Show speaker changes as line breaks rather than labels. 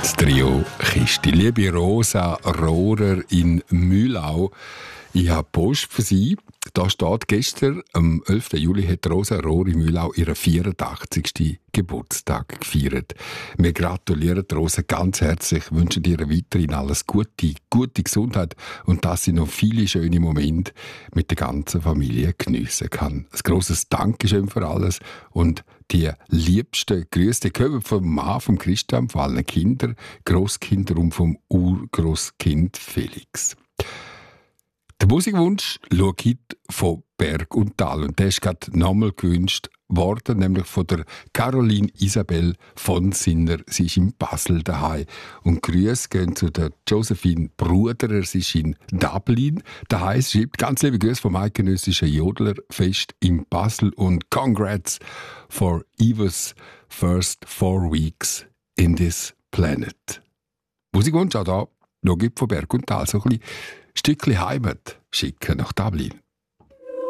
Das Trio Christi. Liebe Rosa Rohrer in Mühlau, ich habe Post für Sie. Da steht, gestern, am 11. Juli, hat Rosa Rohrer in Mühlau ihren 84. Geburtstag gefeiert. Wir gratulieren Rosa ganz herzlich, wünschen ihr weiterhin alles Gute, gute Gesundheit und dass sie noch viele schöne Momente mit der ganzen Familie geniessen kann. Ein grosses Dankeschön für alles und die liebsten Grüße, die kommen vom Mann, vom Christian, von allen Kindern, Grosskinder und vom Urgroßkind Felix. Der Musikwunsch schaut heute von Berg und Tal. Und der ist gerade nochmal gewünscht worden, nämlich von der Caroline Isabel von Sinner. Sie ist in Basel daheim. Und Grüße gehen zu der Josephine Bruderer. Sie ist in Dublin daheim. Sie schreibt ganz liebe Grüße vom eidgenössischen Jodlerfest in Basel. Und Congrats for Eva's first 4 weeks in this planet. Musikwunsch auch da. Noch gibt von Berg und Tal so ein bisschen Stückchen Heimat schicken nach Dublin.